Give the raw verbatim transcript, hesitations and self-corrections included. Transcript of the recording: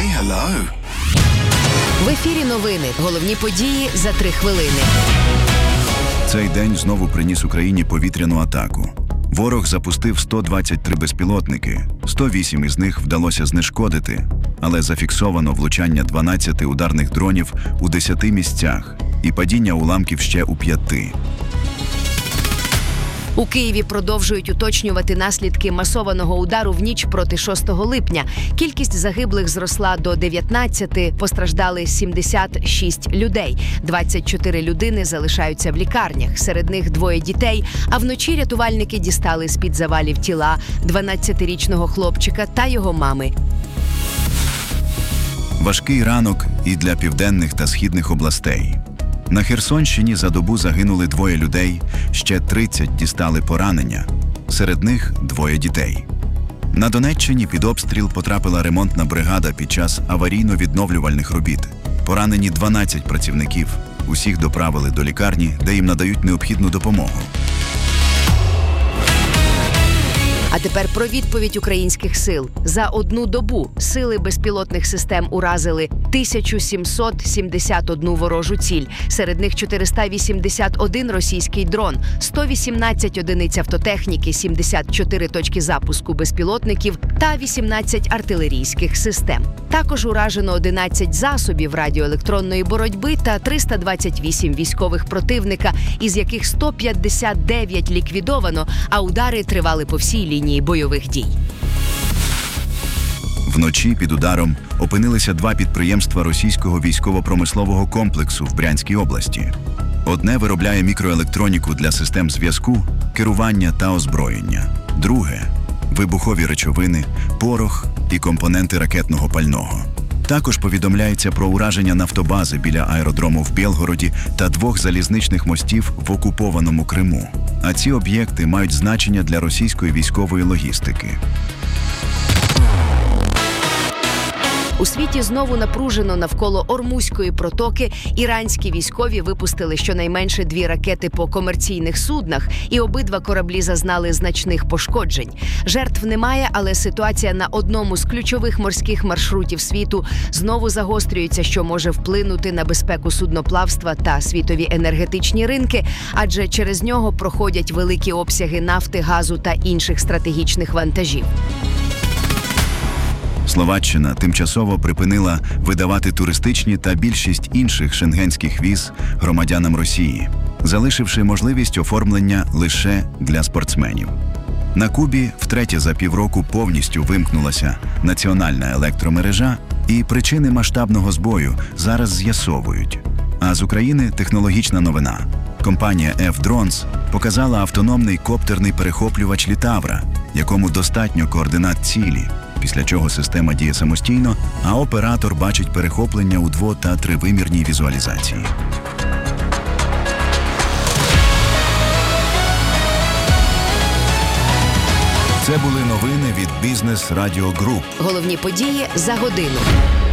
Say hello. В ефірі новини. Головні події за три хвилини. Цей день знову приніс Україні повітряну атаку. Ворог запустив сто двадцять три безпілотники, сто вісім із них вдалося знешкодити, але зафіксовано влучання дванадцяти ударних дронів у десяти місцях і падіння уламків ще у п'яти. У Києві продовжують уточнювати наслідки масованого удару в ніч проти шостого липня. Кількість загиблих зросла до дев'ятнадцяти, постраждали сімдесят шість людей. двадцять чотири людини залишаються в лікарнях, серед них двоє дітей, а вночі рятувальники дістали з-під завалів тіла дванадцятирічного хлопчика та його мами. Важкий ранок і для південних та східних областей. На Херсонщині за добу загинули двоє людей, ще тридцять дістали поранення. Серед них двоє дітей. На Донеччині під обстріл потрапила ремонтна бригада під час аварійно-відновлювальних робіт. Поранені дванадцять працівників. Усіх доправили до лікарні, де їм надають необхідну допомогу. А тепер про відповідь українських сил. За одну добу сили безпілотних систем уразили тисячу сімсот сімдесят одну ворожу ціль. Серед них чотириста вісімдесят один російський дрон, сто вісімнадцять одиниць автотехніки, сімдесят чотири точки запуску безпілотників та вісімнадцять артилерійських систем. Також уражено одинадцять засобів радіоелектронної боротьби та триста двадцять вісім військових противника, із яких сто п'ятдесят дев'ять ліквідовано, а удари тривали по всій лінії бойових дій. Вночі під ударом опинилися два підприємства російського військово-промислового комплексу в Брянській області. Одне виробляє мікроелектроніку для систем зв'язку, керування та озброєння. Друге – вибухові речовини, порох і компоненти ракетного пального. Також повідомляється про ураження нафтобази біля аеродрому в Білгороді та двох залізничних мостів в окупованому Криму. А ці об'єкти мають значення для російської військової логістики. У світі знову напружено навколо Ормузької протоки. Іранські військові випустили щонайменше дві ракети по комерційних суднах, і обидва кораблі зазнали значних пошкоджень. Жертв немає, але ситуація на одному з ключових морських маршрутів світу знову загострюється, що може вплинути на безпеку судноплавства та світові енергетичні ринки, адже через нього проходять великі обсяги нафти, газу та інших стратегічних вантажів. Словаччина тимчасово припинила видавати туристичні та більшість інших шенгенських віз громадянам Росії, залишивши можливість оформлення лише для спортсменів. На Кубі втретє за півроку повністю вимкнулася національна електромережа, і причини масштабного збою зараз з'ясовують. А з України технологічна новина. Компанія F-Drones показала автономний коптерний перехоплювач Літавра, якому достатньо координат цілі, після чого система діє самостійно, а оператор бачить перехоплення у дво- та тривимірній візуалізації. Це були новини від Бізнес Радіо Груп. Головні події за годину.